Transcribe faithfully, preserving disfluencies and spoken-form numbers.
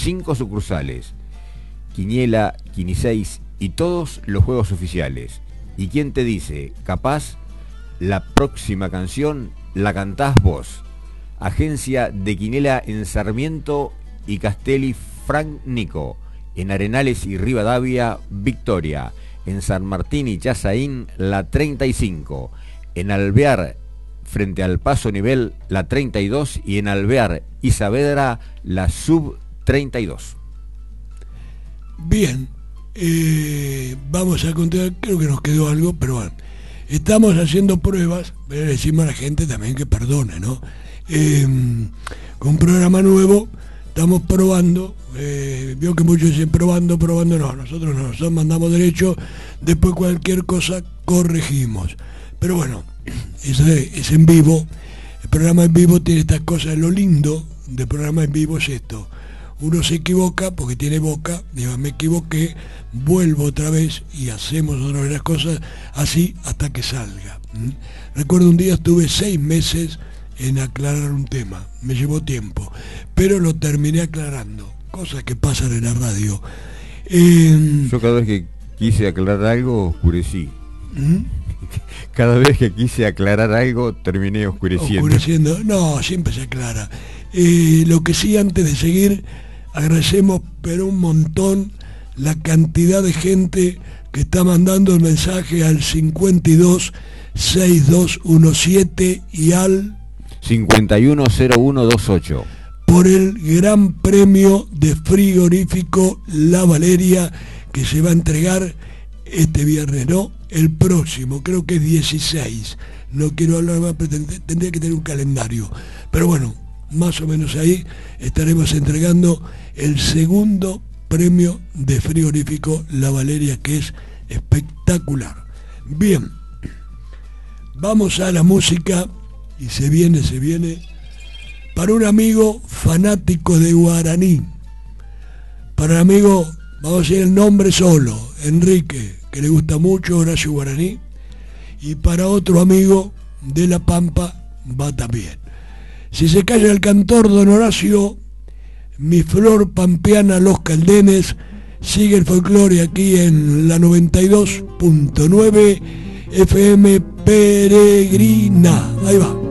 cinco sucursales. Quiniela, Quiniseis y todos los juegos oficiales. ¿Y quién te dice? Capaz la próxima canción la cantás vos. Agencia de Quinela en Sarmiento y Castelli Frank Nico. En Arenales y Rivadavia, Victoria. En San Martín y Chazaín, la treinta y cinco. En Alvear, frente al Paso Nivel, la treinta y dos. Y en Alvear y Saavedra, la sub treinta y dos. Bien, eh, vamos a contar, creo que nos quedó algo, pero bueno, estamos haciendo pruebas, pero le decimos a la gente también que perdone, ¿no? Eh, con un programa nuevo, estamos probando, eh, veo que muchos dicen probando, probando, no, nosotros no, nosotros mandamos derecho, después cualquier cosa corregimos, pero bueno, es, es en vivo, el programa en vivo tiene estas cosas, lo lindo del programa en vivo es esto. Uno se equivoca porque tiene boca, digo, me equivoqué, vuelvo otra vez y hacemos otra vez las cosas así hasta que salga. ¿Mm? Recuerdo un día estuve seis meses en aclarar un tema, me llevó tiempo, pero lo terminé aclarando, cosas que pasan en la radio. Eh, Yo cada vez que quise aclarar algo, oscurecí. ¿Mm? Cada vez que quise aclarar algo, terminé oscureciendo. Oscureciendo, no, siempre se aclara. Eh, lo que sí, antes de seguir, agradecemos pero un montón la cantidad de gente que está mandando el mensaje al cincuenta y dos sesenta y dos diecisiete y al cincuenta y uno cero uno veintiocho por el gran premio de frigorífico La Valeria que se va a entregar este viernes, no, el próximo, creo que es dieciséis, no quiero hablar más, pero tendría que tener un calendario, pero bueno, más o menos ahí estaremos entregando el segundo premio de frigorífico La Valeria, que es espectacular. Bien, vamos a la música y se viene, se viene para un amigo fanático de guaraní, para un amigo, vamos a decir el nombre solo, Enrique, que le gusta mucho Horacio Guaraní, y para otro amigo de La Pampa va también. Si se calla el cantor don Horacio, mi flor pampeana Los Caldenes, sigue el folclore aquí en la noventa y dos punto nueve F M Peregrina. Ahí va.